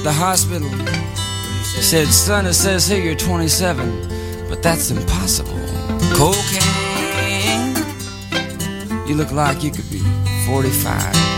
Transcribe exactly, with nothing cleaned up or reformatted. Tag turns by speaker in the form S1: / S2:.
S1: The hospital said, son, it says here you're twenty-seven, but that's impossible. Cocaine, you look like you could be forty-five.